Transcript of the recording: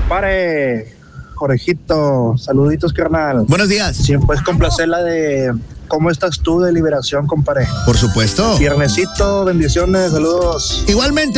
Compare, Jorejito, saluditos, carnal. Buenos días. Si me puedes complacer la de ¿cómo estás tú de Liberación, compare? Por supuesto. Viernesito, bendiciones, saludos. Igualmente.